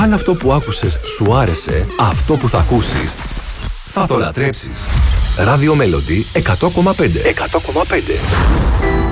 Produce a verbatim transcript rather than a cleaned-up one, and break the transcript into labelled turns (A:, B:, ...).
A: Αν αυτό που άκουσες σου άρεσε, αυτό που θα ακούσεις θα το λατρέψεις. Ράδιο Μέλοντι εκατό κόμμα πέντε. εκατό κόμμα πέντε.